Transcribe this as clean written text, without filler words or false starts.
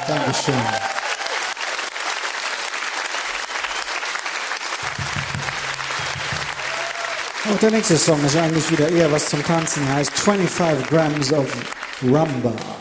Dankeschön. Auch der nächste Song ist eigentlich wieder eher was zum Tanzen, heißt 25 Grams of Rumba.